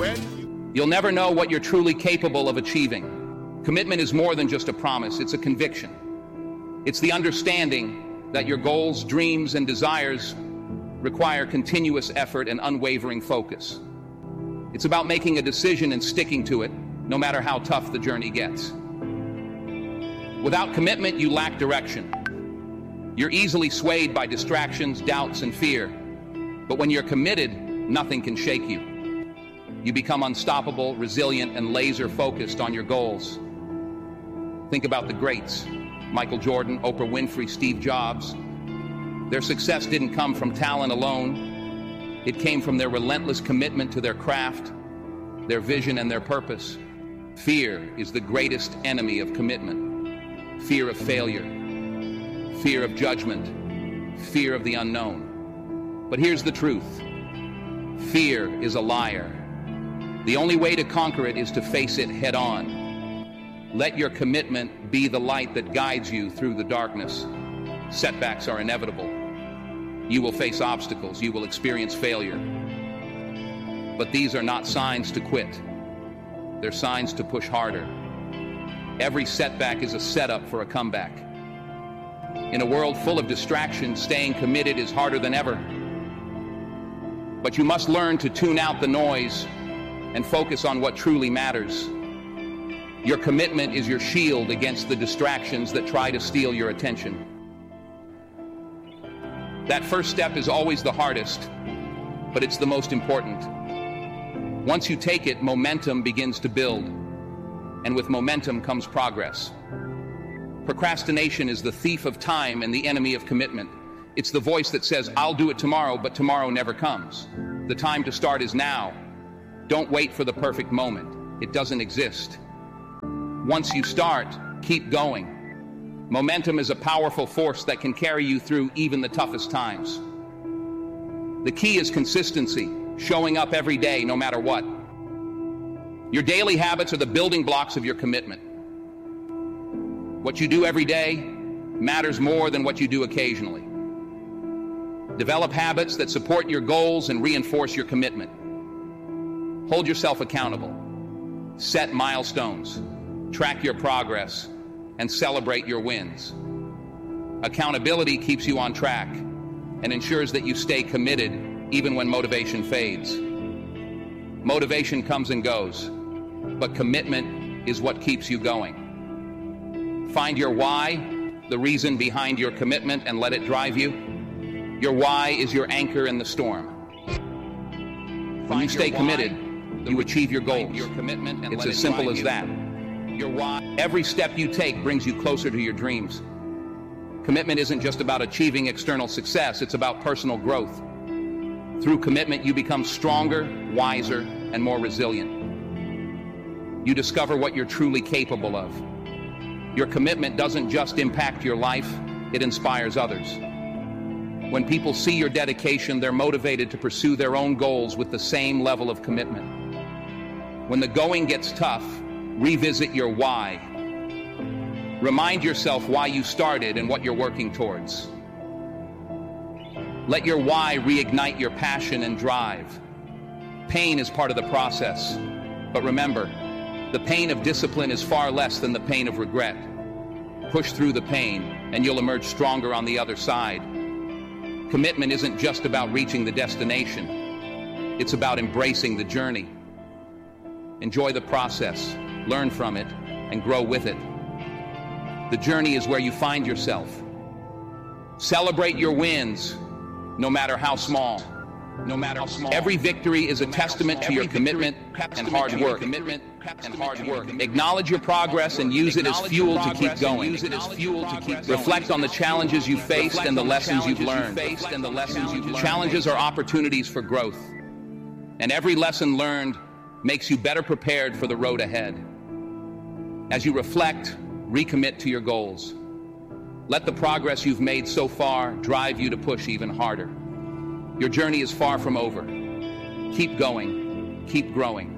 You'll never know what you're truly capable of achieving. Commitment is more than just a promise, it's a conviction. It's the understanding that your goals, dreams, and desires require continuous effort and unwavering focus. It's about making a decision and sticking to it, no matter how tough the journey gets. Without commitment, you lack direction. You're easily swayed by distractions, doubts, and fear. But when you're committed, nothing can shake you. You become unstoppable, resilient, and laser-focused on your goals. Think about the greats: Michael Jordan, Oprah Winfrey, Steve Jobs. Their success didn't come from talent alone. It came from their relentless commitment to their craft, their vision, and their purpose. Fear is the greatest enemy of commitment. Fear of failure, fear of judgment, fear of the unknown. But here's the truth. Fear is a liar. The only way to conquer it is to face it head on. Let your commitment be the light that guides you through the darkness. Setbacks are inevitable. You will face obstacles. You will experience failure. But these are not signs to quit. They're signs to push harder. Every setback is a setup for a comeback. In a world full of distractions, staying committed is harder than ever. But you must learn to tune out the noise and focus on what truly matters. Your commitment is your shield against the distractions that try to steal your attention. That first step is always the hardest, but it's the most important. Once you take it, momentum begins to build, and with momentum comes progress. Procrastination is the thief of time and the enemy of commitment. It's the voice that says, "I'll do it tomorrow," but tomorrow never comes. The time to start is now. Don't wait for the perfect moment. It doesn't exist. Once you start, keep going. Momentum is a powerful force that can carry you through even the toughest times. The key is consistency, showing up every day no matter what. Your daily habits are the building blocks of your commitment. What you do every day matters more than what you do occasionally. Develop habits that support your goals and reinforce your commitment. Hold yourself accountable. Set milestones. Track your progress and celebrate your wins. Accountability keeps you on track and ensures that you stay committed even when motivation fades. Motivation comes and goes, but commitment is what keeps you going. Find your why, the reason behind your commitment, and let it drive you. Your why is your anchor in the storm. When you stay committed, you achieve your goals. It's as simple as that. Your why. Every step you take brings you closer to your dreams. Commitment isn't just about achieving external success, it's about personal growth. Through commitment, you become stronger, wiser, and more resilient. You discover what you're truly capable of. Your commitment doesn't just impact your life, it inspires others. When people see your dedication, they're motivated to pursue their own goals with the same level of commitment. When the going gets tough, revisit your why. Remind yourself why you started and what you're working towards. Let your why reignite your passion and drive. Pain is part of the process, but remember, the pain of discipline is far less than the pain of regret. Push through the pain, and you'll emerge stronger on the other side. Commitment isn't just about reaching the destination. It's about embracing the journey. Enjoy the process, learn from it, and grow with it. The journey is where you find yourself. Celebrate your wins, no matter how small. Every victory is a testament to your commitment and hard work. Acknowledge your progress and use it as fuel to keep going. Reflect on the challenges you faced and the lessons you've learned. Challenges are opportunities for growth, and every lesson learned makes you better prepared for the road ahead. As you reflect, recommit to your goals. Let the progress you've made so far drive you to push even harder. Your journey is far from over. Keep going, keep growing,